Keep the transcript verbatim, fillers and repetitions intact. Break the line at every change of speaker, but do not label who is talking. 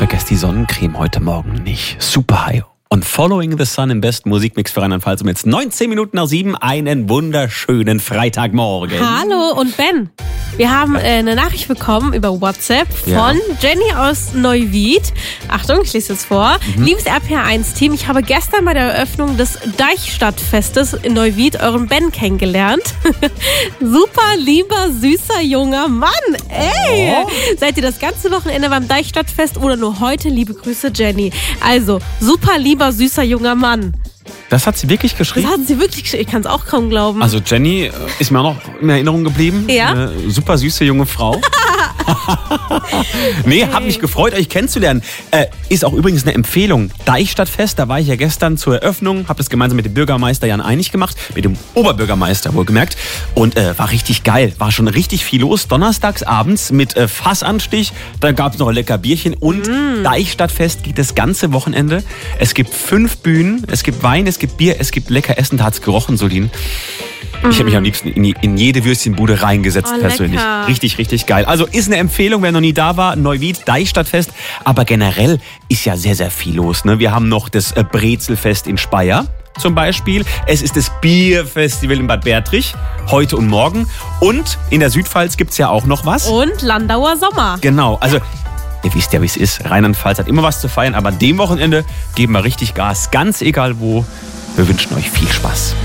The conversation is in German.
vergesst die Sonnencreme heute Morgen nicht. Super High. Und Following the Sun im besten Musikmix für Rheinland-Pfalz um jetzt neunzehn Minuten nach sieben. Einen wunderschönen Freitagmorgen.
Hallo und Ben. Wir haben äh, eine Nachricht bekommen über WhatsApp von
Ja.
Jenny aus Neuwied. Achtung, ich lese jetzt vor.
Mhm.
Liebes R P R eins Team, ich habe gestern bei der Eröffnung des Deichstadtfestes in Neuwied euren Ben kennengelernt. Super lieber, süßer, junger Mann. Ey!
Oh.
Seid ihr das ganze Wochenende beim Deichstadtfest oder nur heute? Liebe Grüße, Jenny. Also, super lieber, süßer, junger Mann.
Das hat sie wirklich
Das
geschrieben?
hat sie wirklich geschrieben. Ich kann es auch kaum glauben.
Also Jenny äh, ist mir auch noch in Erinnerung geblieben.
Ja?
Eine super süße junge Frau. Nee, hab mich gefreut, euch kennenzulernen. Äh, ist auch übrigens eine Empfehlung. Deichstadtfest, da war ich ja gestern zur Eröffnung, habe das gemeinsam mit dem Bürgermeister Jan Einig gemacht, mit dem Oberbürgermeister wohlgemerkt. Und äh, war richtig geil, war schon richtig viel los. Donnerstags abends mit äh, Fassanstich, dann gab es noch ein lecker Bierchen und mm. Deichstadtfest geht das ganze Wochenende. Es gibt fünf Bühnen, es gibt Wein, es gibt Bier, es gibt lecker Essen, da hat's gerochen, Solin. Ich habe mich am liebsten in, die, in jede Würstchenbude reingesetzt,
Oh,
persönlich.
lecker.
Richtig, richtig geil. Also ist eine Empfehlung, wer noch nie da war, Neuwied, Deichstadtfest. Aber generell ist ja sehr, sehr viel los. Ne? Wir haben noch das äh, Brezelfest in Speyer zum Beispiel. Es ist das Bierfestival in Bad Bertrich, heute und morgen. Und in der Südpfalz gibt's ja auch noch was.
Und Landauer Sommer.
Genau, also ihr wisst ja, wie es ist. Rheinland-Pfalz hat immer was zu feiern, aber an dem Wochenende geben wir richtig Gas. Ganz egal wo. Wir wünschen euch viel Spaß.